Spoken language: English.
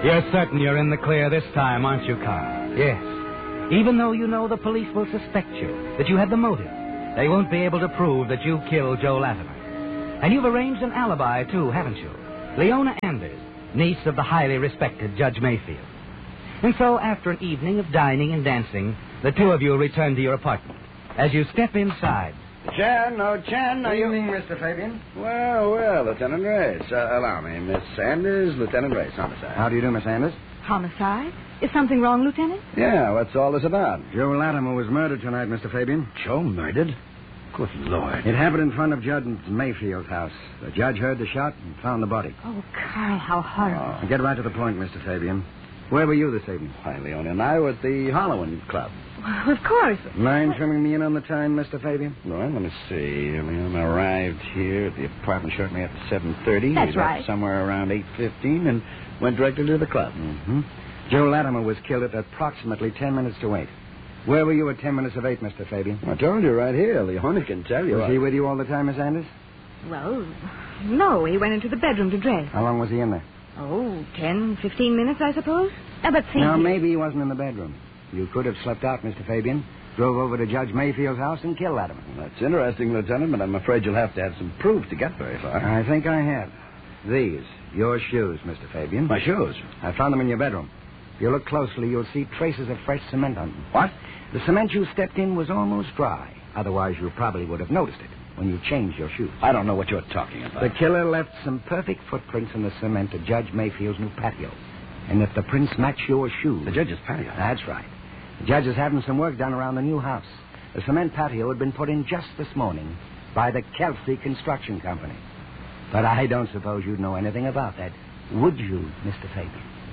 You're certain you're in the clear this time, aren't you, Carl? Yes. Even though you know the police will suspect you, that you had the motive, they won't be able to prove that you killed Joe Latimer. And you've arranged an alibi, too, haven't you? Leona Anders, niece of the highly respected Judge Mayfield. And so, after an evening of dining and dancing, the two of you return to your apartment. As you step inside... Chen, are you... Good evening, Mr. Fabian. Well, Lieutenant Race. Allow me, Miss Anders, Lieutenant Race, homicide. How do you do, Miss Anders? Homicide? Is something wrong, Lieutenant? Yeah, what's all this about? Joe Latimer was murdered tonight, Mr. Fabian. Joe murdered? Good Lord. It happened in front of Judge Mayfield's house. The judge heard the shot and found the body. Oh, Carl, how horrible. Get right to the point, Mr. Fabian. Where were you this evening? Why, Leona and I were at the Halloween Club. Well, of course. Mind filling me in on the time, Mr. Fabian? Well, let me see. Leona arrived here at the apartment shortly after 7:30. That's We left right. somewhere around 8:15 and went directly to the club. Mm-hmm. Joe Latimer was killed at approximately 10 minutes to 8. Where were you at 10 minutes of 8, Mr. Fabian? I told you right here. Leona can tell you. Was he with you all the time, Miss Anders? Well, no, he went into the bedroom to dress. How long was he in there? Oh, 10, 15 minutes, I suppose. But see... Now, maybe he wasn't in the bedroom. You could have slept out, Mr. Fabian, drove over to Judge Mayfield's house and killed Latimer. Well, that's interesting, Lieutenant, but I'm afraid you'll have to have some proof to get very far. I think I have. These, your shoes, Mr. Fabian. My shoes? I found them in your bedroom. If you look closely, you'll see traces of fresh cement on them. What? The cement you stepped in was almost dry. Otherwise, you probably would have noticed it when you changed your shoes. I don't know what you're talking about. The killer left some perfect footprints in the cement at Judge Mayfield's new patio. And if the prints match your shoes... The judge's patio? That's right. The judge is having some work done around the new house. The cement patio had been put in just this morning by the Kelsey Construction Company. But I don't suppose you'd know anything about that, would you, Mr. Fabian?